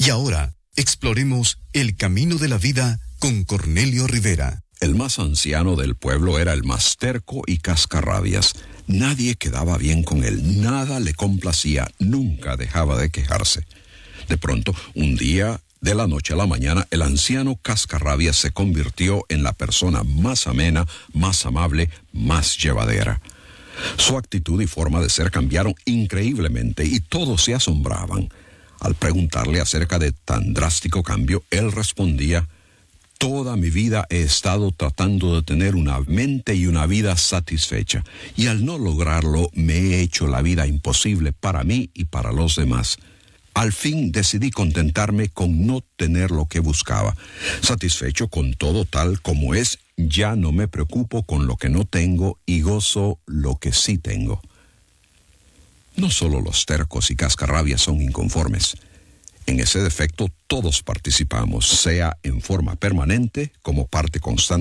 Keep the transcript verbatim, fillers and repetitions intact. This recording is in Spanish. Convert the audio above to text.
Y ahora, exploremos el camino de la vida con Cornelio Rivera. El más anciano del pueblo era el más terco y cascarrabias. Nadie quedaba bien con él, nada le complacía, nunca dejaba de quejarse. De pronto, un día, de la noche a la mañana, el anciano cascarrabias se convirtió en la persona más amena, más amable, más llevadera. Su actitud y forma de ser cambiaron increíblemente y todos se asombraban. Al preguntarle acerca de tan drástico cambio, él respondía: toda mi vida he estado tratando de tener una mente y una vida satisfecha, y al no lograrlo me he hecho la vida imposible para mí y para los demás. Al fin decidí contentarme con no tener lo que buscaba. Satisfecho con todo tal como es, ya no me preocupo con lo que no tengo y gozo lo que sí tengo. No solo los tercos y cascarrabias son inconformes. En ese defecto todos participamos, sea en forma permanente como parte constante